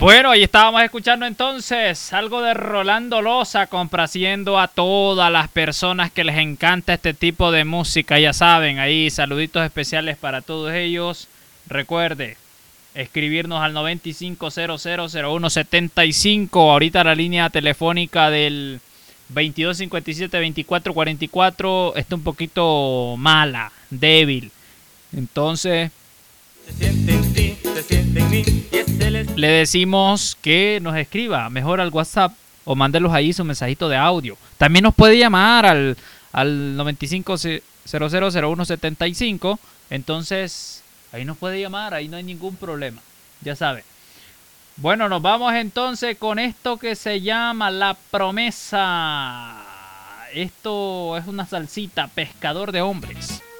Bueno, ahí estábamos escuchando entonces algo de Rolando Loza, complaciendo a todas las personas que les encanta este tipo de música. Ya saben, ahí saluditos especiales para todos ellos. Recuerde escribirnos al 95000175. Ahorita la línea telefónica del 2257-2444 está un poquito mala, débil. Entonces le decimos que nos escriba mejor al WhatsApp o mándelos ahí su mensajito de audio. También nos puede llamar al 95000175. Entonces ahí nos puede llamar, ahí no hay ningún problema. Ya sabe. Bueno, nos vamos entonces con esto que se llama La Promesa. Esto es una salsita, Pescador de Hombres.